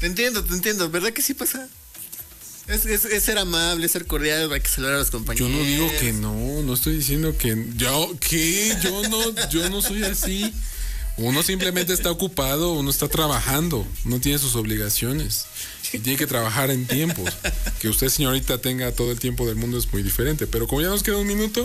Te entiendo, ¿verdad que sí pasa? Es ser amable, ser cordial, hay que saludar a los compañeros. Yo no digo que no estoy diciendo que yo no soy así. Uno simplemente está ocupado, uno está trabajando, uno tiene sus obligaciones y tiene que trabajar en tiempos. Que usted, señorita, tenga todo el tiempo del mundo es muy diferente, pero como ya nos queda un minuto,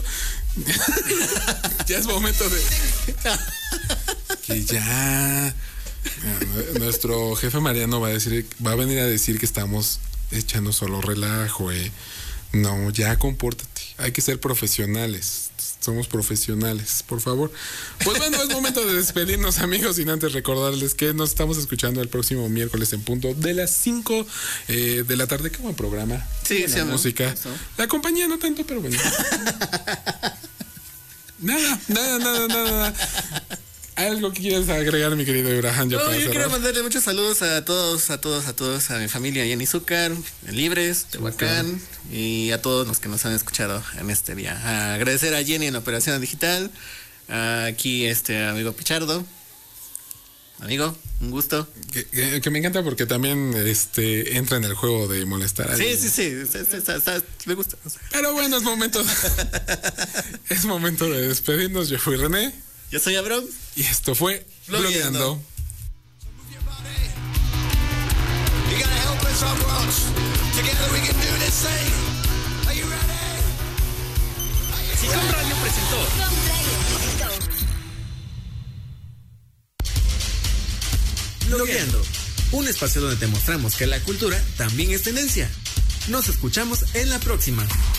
ya es momento de que ya nuestro jefe Mariano va a venir a decir que estamos echando solo relajo. No, ya compórtate, hay que ser profesionales. Somos profesionales, por favor. Pues bueno, es momento de despedirnos, amigos, sin antes recordarles que nos estamos escuchando el próximo miércoles en punto de las 5 de la tarde. Qué buen programa. Sí, la música. Eso. La compañía no tanto, pero bueno. Nada. ¿Algo que quieras agregar, mi querido Abraham? Yo quiero mandarle muchos saludos a todos, a mi familia allá en Izúcar, en Libres, Tehuacán, y a todos los que nos han escuchado en este día. Agradecer a Jenny en la operación digital, aquí amigo Pichardo. Amigo, un gusto. Que me encanta porque también entra en el juego de molestar a alguien. Sí, me gusta. Pero bueno, es momento de despedirnos. Yo fui René. Yo soy Abraham. Y esto fue Blogueando. Sicom Radio presentó Blogueando, un espacio donde te mostramos que la cultura también es tendencia. Nos escuchamos en la próxima.